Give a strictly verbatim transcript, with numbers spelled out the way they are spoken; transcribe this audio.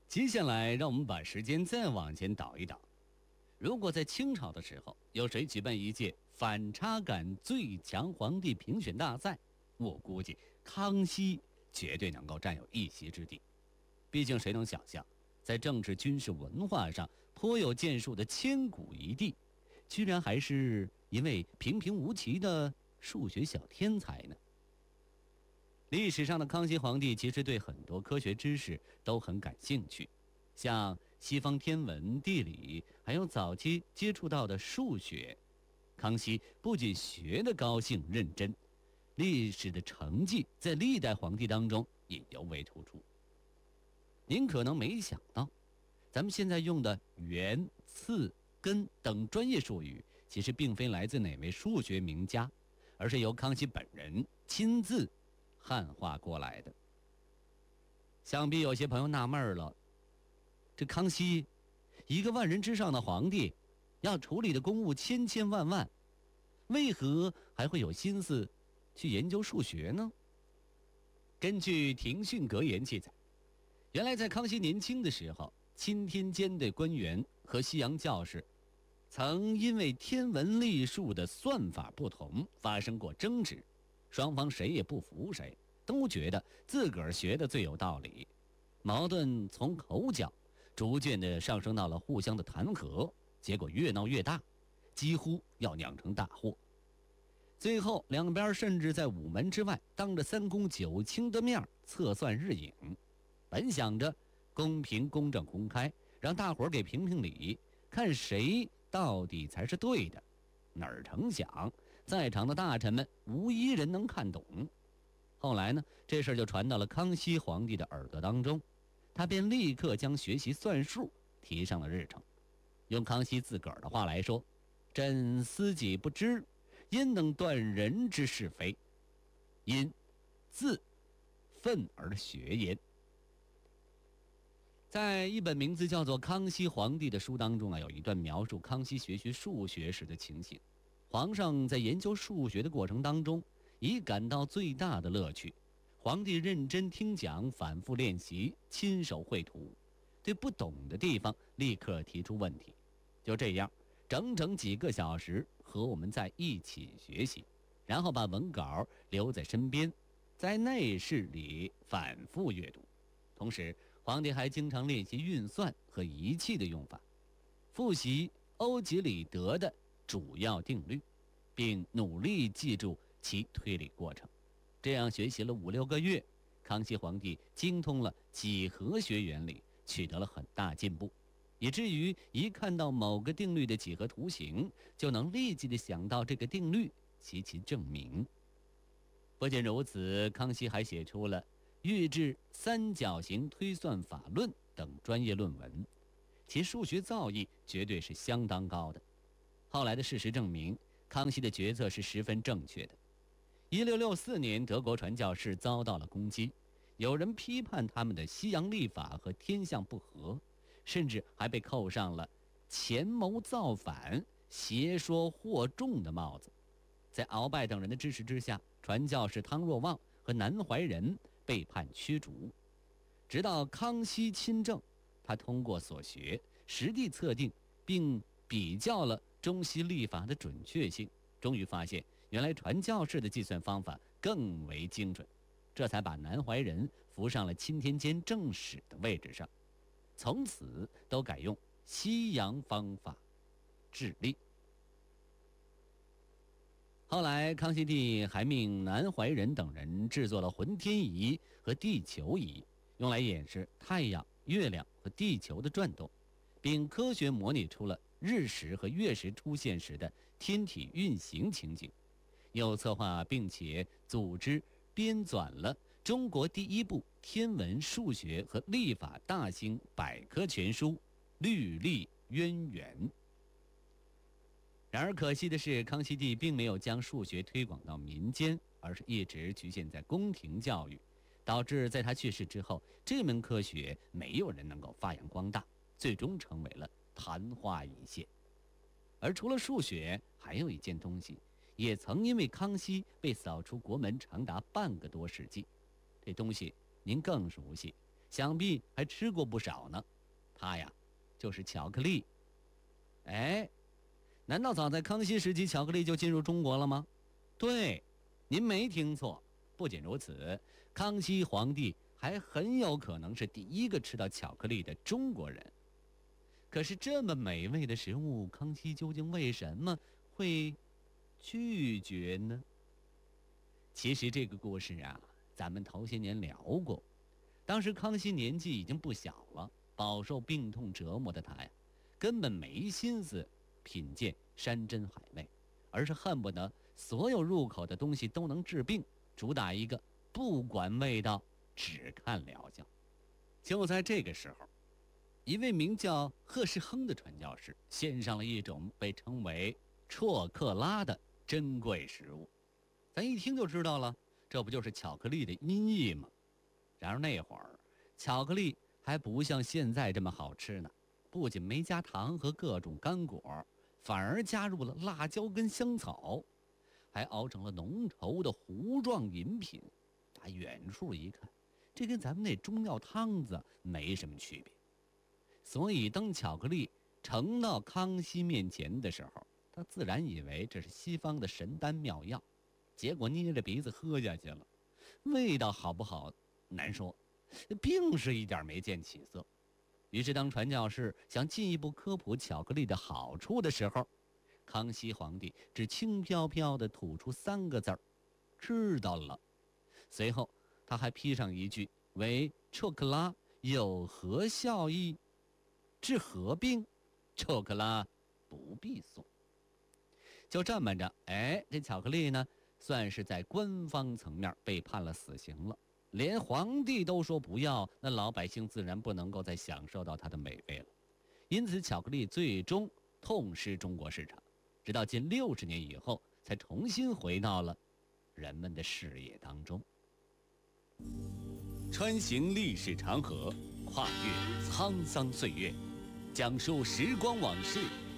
接下来，让我们把时间再往前倒一倒。如果在清朝的时候，有谁举办一届反差感最强皇帝评选大赛，我估计康熙绝对能够占有一席之地。毕竟，谁能想象，在政治、军事、文化上颇有建树的千古一帝，居然还是一位平平无奇的数学小天才呢？历史上的康熙皇帝其实对很多科学知识都很感兴趣，像西方天文、地理，还有早期接触到的数学。康熙不仅学得高兴认真，历史的成绩在历代皇帝当中也尤为突出。您可能没想到，咱们现在用的元、次、根等专业术语，其实并非来自哪位数学名家，而是由康熙本人亲自汉化过来的。想必有些朋友纳闷了，这康熙一个万人之上的皇帝，要处理的公务千千万万，为何还会有心思去研究数学呢？根据廷训格言记载，原来在康熙年轻的时候，钦天监的官员和西洋教士曾因为天文历数的算法不同发生过争执，双方谁也不服谁，都觉得自个儿学的最有道理。矛盾从口角逐渐的上升到了互相的弹劾，结果越闹越大，几乎要酿成大祸。最后两边甚至在午门之外当着三公九卿的面测算日影，本想着公平公正公开，让大伙儿给评评理，看谁到底才是对的。哪儿成想在场的大臣们无一人能看懂。后来呢，这事儿就传到了康熙皇帝的耳朵当中，他便立刻将学习算术提上了日程。用康熙自个儿的话来说，朕思己不知，焉能断人之是非？因自愤而学焉。在一本名字叫做《康熙皇帝》的书当中啊，有一段描述康熙学习数学时的情形。皇上在研究数学的过程当中，已感到最大的乐趣。皇帝认真听讲，反复练习，亲手绘图，对不懂的地方立刻提出问题。就这样，整整几个小时和我们在一起学习，然后把文稿留在身边，在内室里反复阅读。同时，皇帝还经常练习运算和仪器的用法，复习欧几里得的主要定律，并努力记住其推理过程。这样学习了五六个月，康熙皇帝精通了几何学原理，取得了很大进步，以至于一看到某个定律的几何图形，就能立即地想到这个定律及其证明。不仅如此，康熙还写出了预制三角形推算法论等专业论文，其数学造诣绝对是相当高的。后来的事实证明，康熙的决策是十分正确的。一六六四年，德国传教士遭到了攻击，有人批判他们的西洋历法和天象不合，甚至还被扣上了潜谋造反、邪说惑众的帽子。在鳌拜等人的支持之下，传教士汤若望和南怀仁被判驱逐。直到康熙亲政，他通过所学实地测定并比较了中西历法的准确性，终于发现原来传教士的计算方法更为精准，这才把南怀仁扶上了钦天监正史的位置上，从此都改用西洋方法治历。后来康熙帝还命南怀仁等人制作了浑天仪和地球仪，用来演示太阳、月亮和地球的转动，并科学模拟出了日食和月食出现时的天体运行情景。又策划并且组织编纂了中国第一部天文、数学和历法大型百科全书《律历渊源》。然而可惜的是，康熙帝并没有将数学推广到民间，而是一直局限在宫廷教育，导致在他去世之后，这门科学没有人能够发扬光大，最终成为了昙花一现。而除了数学，还有一件东西也曾因为康熙被扫出国门长达半个多世纪，这东西您更熟悉， 想必还吃过不少呢。它呀，就是巧克力。哎，难道早在康熙时期，巧克力就进入中国了吗？对，您没听错。不仅如此，康熙皇帝还很有可能是第一个吃到巧克力的中国人。可是这么美味的食物，康熙究竟为什么会拒绝呢？其实这个故事啊，咱们头些年聊过。当时康熙年纪已经不小了，饱受病痛折磨的他呀，根本没心思品鉴山珍海味，而是恨不得所有入口的东西都能治病，主打一个不管味道，只看疗效。就在这个时候，一位名叫贺世亨的传教士献上了一种被称为啜克拉的珍贵食物。咱一听就知道了，这不就是巧克力的音译吗？然而那会儿，巧克力还不像现在这么好吃呢，不仅没加糖和各种干果，反而加入了辣椒跟香草，还熬成了浓稠的糊状饮品。打远处一看，这跟咱们那中药汤子没什么区别。所以当巧克力呈到康熙面前的时候，他自然以为这是西方的神丹妙药，结果捏着鼻子喝下去了。味道好不好难说，病是一点没见起色。于是当传教士想进一步科普巧克力的好处的时候，康熙皇帝只轻飘飘地吐出三个字儿：知道了。随后他还批上一句：为啜克拉有何效益？治何病？啜克拉不必送。就这么着，哎，这巧克力呢，算是在官方层面被判了死刑了。连皇帝都说不要，那老百姓自然不能够再享受到它的美味了。因此，巧克力最终痛失中国市场，直到近六十年以后，才重新回到了人们的视野当中。穿行历史长河，跨越沧桑岁月，讲述时光往事，